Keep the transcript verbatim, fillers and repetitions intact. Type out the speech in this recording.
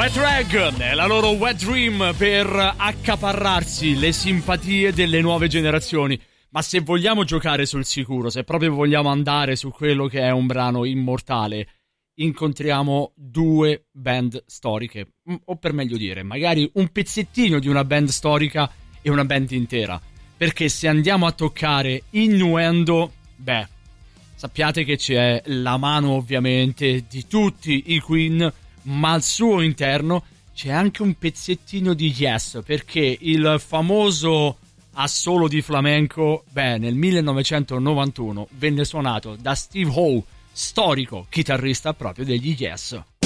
Wet Rag nella loro Wet Dream per accaparrarsi le simpatie delle nuove generazioni. Ma se vogliamo giocare sul sicuro, se proprio vogliamo andare su quello che è un brano immortale, incontriamo due band storiche, o per meglio dire, magari un pezzettino di una band storica e una band intera. Perché se andiamo a toccare Innuendo, beh, sappiate che c'è la mano ovviamente di tutti i Queen, ma al suo interno c'è anche un pezzettino di Yes, perché il famoso assolo di flamenco, beh, nel millenovecentonovantuno venne suonato da Steve Howe, storico chitarrista proprio degli Yes.